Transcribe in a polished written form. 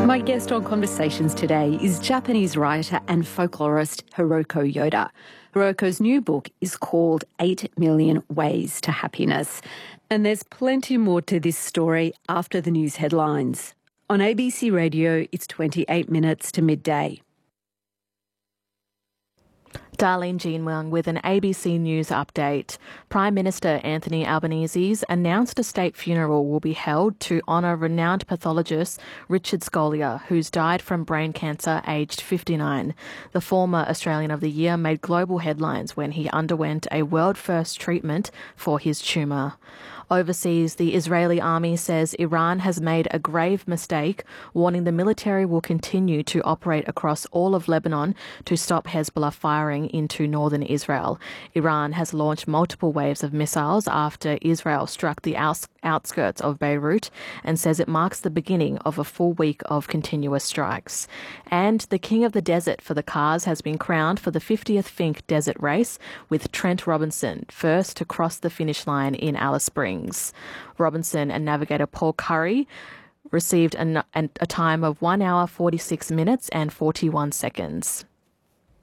My guest on Conversations today is Japanese writer and folklorist Hiroko Yoda. Hiroko's new book is called 8 Million Ways to Happiness. And there's plenty more to this story after the news headlines. On ABC Radio, it's 28 minutes to midday. Darlene Jean-Wang with an ABC News update. Prime Minister Anthony Albanese announced a state funeral will be held to honour renowned pathologist Richard Scolia, who's died from brain cancer aged 59. The former Australian of the Year made global headlines when he underwent a world-first treatment for his tumour. Overseas, the Israeli army says Iran has made a grave mistake, warning the military will continue to operate across all of Lebanon to stop Hezbollah firing into northern Israel. Iran has launched multiple waves of missiles after Israel struck the outskirts of Beirut and says it marks the beginning of a full week of continuous strikes. And the king of the desert for the cars has been crowned for the 50th Finke Desert Race, with Trent Robinson first to cross the finish line in Alice Springs. Robinson and navigator Paul Curry received a time of 1 hour 46 minutes and 41 seconds.